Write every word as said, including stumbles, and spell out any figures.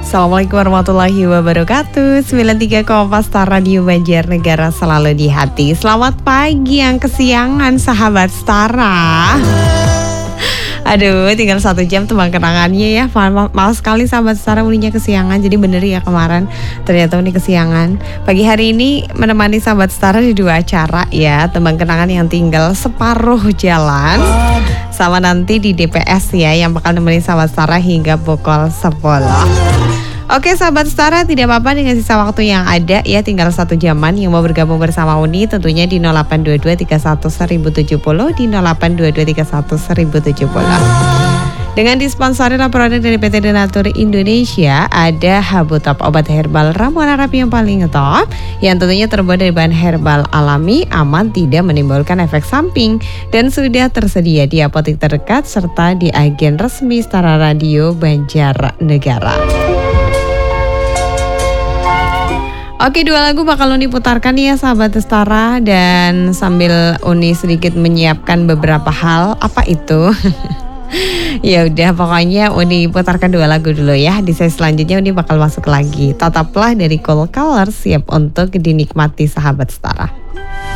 Assalamualaikum warahmatullahi wabarakatuh. sembilan puluh tiga koma empat Star Radio Banjarnegara selalu di hati. Selamat pagi yang kesiangan sahabat Stara. Aduh, tinggal satu jam tembang kenangannya ya. Maaf, maaf sekali sahabat Stara uninya kesiangan. Jadi bener ya kemarin ternyata uni kesiangan. Pagi hari ini menemani sahabat Stara di dua acara ya. Tembang kenangan yang tinggal separuh jalan. Sama nanti di D P S ya yang bakal nemenin sahabat Stara hingga pukul sepuluh. Oke sahabat Stara, tidak apa-apa dengan sisa waktu yang ada ya, tinggal satu jaman. Yang mau bergabung bersama Uni tentunya di nol delapan dua dua tiga satu seribu tujuh puluh, di nol delapan dua dua tiga satu seribu tujuh puluh. Dengan disponsori produk dari P T Denatur Indonesia, ada Habutop, obat herbal ramuan Arab yang paling top, yang tentunya terbuat dari bahan herbal alami, aman, tidak menimbulkan efek samping, dan sudah tersedia di apotek terdekat serta di agen resmi Stara Radio Banjarnegara. Oke, dua lagu bakal Uni putarkan ya sahabat Stara, dan sambil Uni sedikit menyiapkan beberapa hal. Apa itu? Ya udah, pokoknya Uni putarkan dua lagu dulu ya. Di sesi selanjutnya Uni bakal masuk lagi. Tetaplah dari Cool Colors, siap untuk dinikmati sahabat Stara.